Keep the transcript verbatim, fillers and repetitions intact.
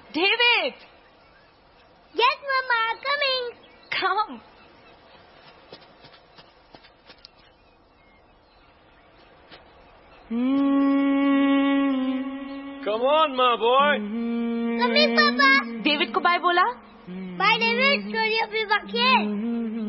David! Yes, Mama, coming. Come. Come on, my boy. Coming, Papa. David को bye बोला? Bye, David. Sorry, I'll be back here.